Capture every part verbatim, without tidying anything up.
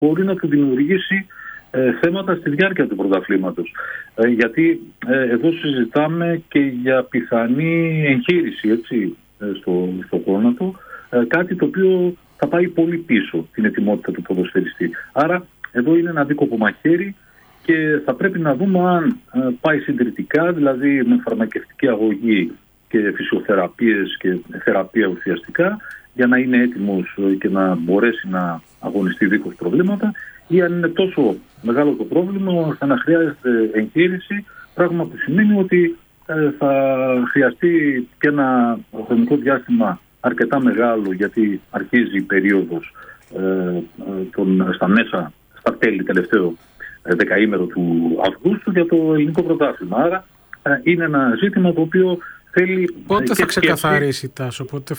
μπορεί να του δημιουργήσει ε, θέματα στη διάρκεια του πρωταθλήματος. Ε, γιατί ε, εδώ συζητάμε και για πιθανή εγχείρηση, έτσι, ε, στο, στο γόνατο, ε, κάτι το οποίο θα πάει πολύ πίσω την ετοιμότητα του ποδοσφαιριστή. Άρα εδώ είναι ένα δίκοπο μαχαίρι και θα πρέπει να δούμε αν ε, πάει συντηρητικά, δηλαδή με φαρμακευτική αγωγή και φυσιοθεραπείες και θεραπεία ουσιαστικά, για να είναι έτοιμος και να μπορέσει να αγωνιστεί δίχως προβλήματα, ή αν είναι τόσο μεγάλο το πρόβλημα ώστε να χρειάζεται εγχείρηση, πράγμα που σημαίνει ότι ε, θα χρειαστεί και ένα χρονικό διάστημα αρκετά μεγάλο, γιατί αρχίζει η περίοδος ε, τον, στα μέσα, στα τέλη τελευταίο ε, δεκαήμερο του Αυγούστου για το ελληνικό πρωτάθλημα. Άρα ε, είναι ένα ζήτημα το οποίο θέλει... Πότε θα ξεκαθαρίσει, Τάσο, πότε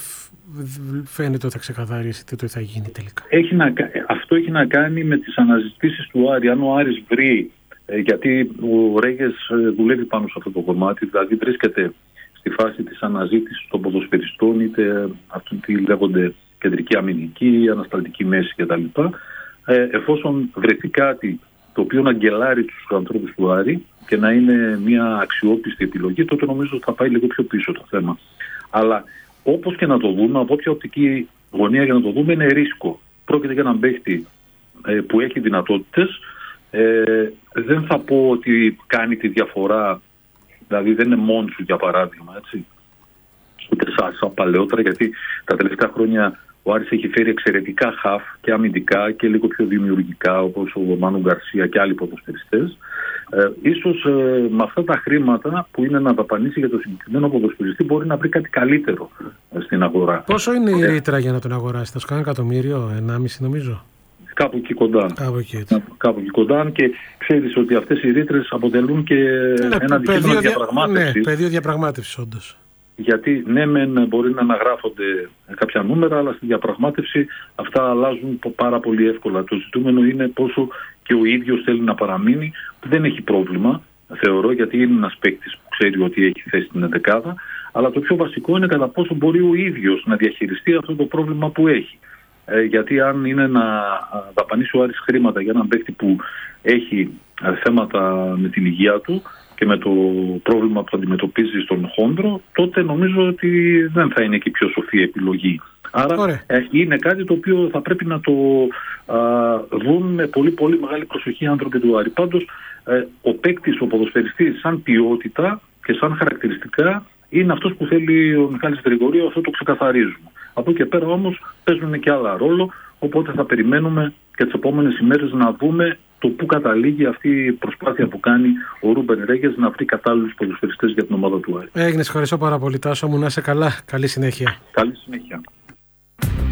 φαίνεται ότι θα ξεκαθαρίσει τι θα γίνει τελικά? Έχει να, αυτό έχει να κάνει με τις αναζητήσεις του Άρη. Αν ο Άρης βρει, ε, γιατί ο Ρέγες ε, δουλεύει πάνω σε αυτό το κομμάτι, δηλαδή βρίσκεται στη φάση της αναζήτησης των ποδοσφαιριστών, είτε αυτοί που λέγονται κεντρική αμυντική, ανασταλτική μέση κτλ. Ε, εφόσον βρεθεί κάτι το οποίο να γκελάρει τους ανθρώπους του Άρη και να είναι μια αξιόπιστη επιλογή, τότε νομίζω ότι θα πάει λίγο πιο πίσω το θέμα. Αλλά όπως και να το δούμε, από όποια οπτική γωνία για να το δούμε, είναι ρίσκο. Πρόκειται για έναν παίχτη ε, που έχει δυνατότητες. Ε, δεν θα πω ότι κάνει τη διαφορά, δηλαδή δεν είναι μόνο σου για παράδειγμα, έτσι. Ούτε σαν, σαν παλαιότερα, γιατί τα τελευταία χρόνια ο Άρης έχει φέρει εξαιρετικά χαφ και αμυντικά και λίγο πιο δημιουργικά, όπως ο Μάνου Γκαρσία και άλλοι ποδοσφαιριστές. Ε, ίσως ε, με αυτά τα χρήματα που είναι να δαπανίσει για το συγκεκριμένο ποδοσφαιριστή μπορεί να βρει κάτι καλύτερο ε, στην αγορά. Πόσο είναι η ρήτρα για να τον αγοράσει? Θα σου κάνει εκατομμύριο, ενάμιση νομίζω. Κάπου εκεί κοντά. Κάπου εκεί, Κάπου εκεί κοντά, και ξέρεις ότι αυτές οι ρήτρες αποτελούν και είναι ένα αντικείμενο διαπραγμάτευσης. Ναι, πεδίο διαπραγμάτευσης όντως. Γιατί ναι, μεν μπορεί να αναγράφονται κάποια νούμερα, αλλά στη διαπραγμάτευση αυτά αλλάζουν πάρα πολύ εύκολα. Το ζητούμενο είναι πόσο και ο ίδιος θέλει να παραμείνει, που δεν έχει πρόβλημα, θεωρώ, γιατί είναι ένας παίκτης που ξέρει ότι έχει θέση στην εντεκάδα. Αλλά το πιο βασικό είναι κατά πόσο μπορεί ο ίδιος να διαχειριστεί αυτό το πρόβλημα που έχει. Ε, γιατί αν είναι να δαπανίσει ο Άρης χρήματα για έναν παίκτη που έχει ε, θέματα με την υγεία του και με το πρόβλημα που αντιμετωπίζει στον χόντρο, τότε νομίζω ότι δεν θα είναι και η πιο σοφή επιλογή. Άρα ε, είναι κάτι το οποίο θα πρέπει να το α, δουν με πολύ πολύ μεγάλη προσοχή οι άνθρωποι του Άρη. Πάντως ε, ο παίκτης, ο ποδοσφαιριστής σαν ποιότητα και σαν χαρακτηριστικά είναι αυτός που θέλει ο Μιχάλης Γρηγορίου, αυτό το ξεκαθαρίζουμε. Από εκεί και πέρα όμως παίζουν και άλλα ρόλο, οπότε θα περιμένουμε και τις επόμενες ημέρες να δούμε το πού καταλήγει αυτή η προσπάθεια που κάνει ο Ρούμπεν Ρέγες να βρει κατάλληλους ποδοσφαιριστές για την ομάδα του Άρη. Έγινε, ευχαριστώ πάρα πολύ, Τάσο μου, να είσαι καλά. Καλή συνέχεια. Καλή συνέχεια.